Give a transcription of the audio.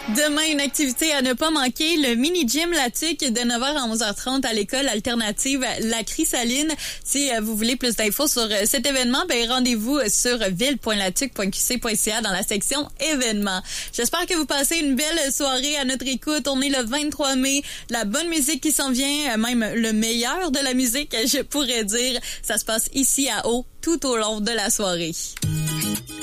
Demain, une activité à ne pas manquer, le mini-gym Latuc de 9h à 11h30 à l'école alternative La Chrysaline. Si vous voulez plus d'infos sur cet événement, rendez-vous sur ville.latuc.qc.ca dans la section événements. J'espère que vous passez une belle soirée à notre écoute. On est le 23 mai, la bonne musique qui s'en vient, même le meilleur de la musique, je pourrais dire. Ça se passe ici à Haut tout au long de la soirée.